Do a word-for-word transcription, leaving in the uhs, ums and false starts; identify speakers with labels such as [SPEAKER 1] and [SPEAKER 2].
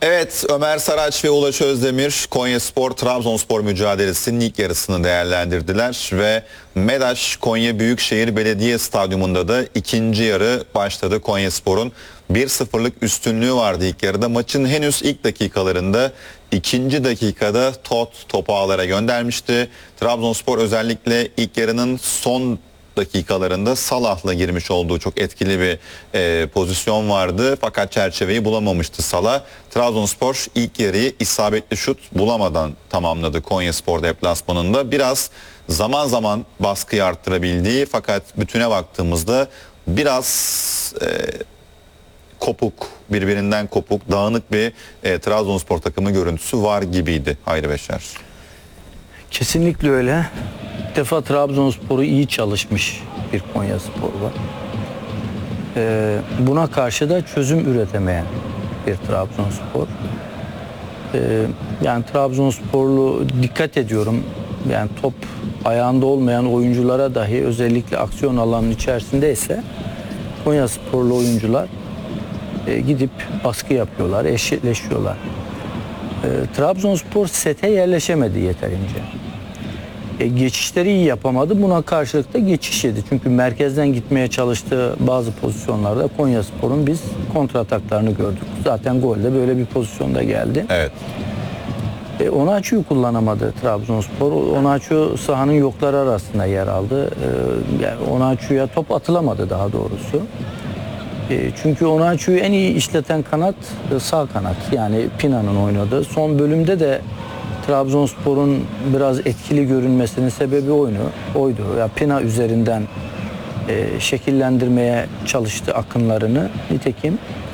[SPEAKER 1] Evet, Ömer Saraç ve Ulaş Özdemir Konyaspor Trabzonspor mücadelesinin ilk yarısını değerlendirdiler ve MEDAŞ Konya Büyükşehir Belediye Stadyumunda da ikinci yarı başladı. Konyaspor'un bir sıfırlık üstünlüğü vardı ilk yarıda. Maçın henüz ilk dakikalarında ikinci dakikada Tot topu ağlara göndermişti. Trabzonspor özellikle ilk yarının son dakikalarında Salah'la girmiş olduğu çok etkili bir e, pozisyon vardı. Fakat çerçeveyi bulamamıştı Salah. Trabzonspor ilk yarıyı isabetli şut bulamadan tamamladı Konyaspor deplasmanında. Biraz zaman zaman baskıyı arttırabildiği fakat bütüne baktığımızda biraz e, kopuk, birbirinden kopuk, dağınık bir e, Trabzonspor takımı görüntüsü var gibiydi Hayri Beşer.
[SPEAKER 2] Kesinlikle öyle. Bir defa Trabzonspor'u iyi çalışmış bir Konyaspor var. Ee, buna karşı da çözüm üretemeyen bir Trabzonspor. Ee, yani Trabzonsporlu dikkat ediyorum. Yani top ayağında olmayan oyunculara dahi özellikle aksiyon alanının içerisindeyse Konyasporlu oyuncular e, gidip baskı yapıyorlar, eşitleşiyorlar. Ee, Trabzonspor sete yerleşemedi yeterince. E, geçişleri iyi yapamadı. Buna karşılık da geçiş yedi. Çünkü merkezden gitmeye çalıştığı bazı pozisyonlarda Konyaspor'un biz kontrataklarını gördük. Zaten golde böyle bir pozisyonda geldi.
[SPEAKER 1] Evet.
[SPEAKER 2] E, Onaçu'yu kullanamadı Trabzonspor. Onaçu sahanın yokları arasında yer aldı. E, yani Onaçu'ya top atılamadı daha doğrusu. E, çünkü Onaçu'yu en iyi işleten kanat e, sağ kanat. Yani Pina'nın oynadığı. Son bölümde de Trabzonspor'un biraz etkili görünmesinin sebebi oyunu, oydu. Ya Pina üzerinden e, şekillendirmeye çalıştı akınlarını. Nitekim